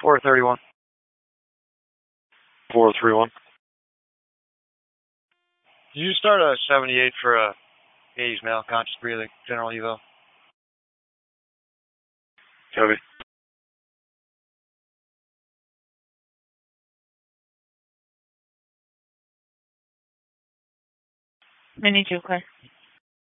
431. 431. Did you start a 78 for a 80s male, conscious breathing, general evo? Copy. I need you, clear.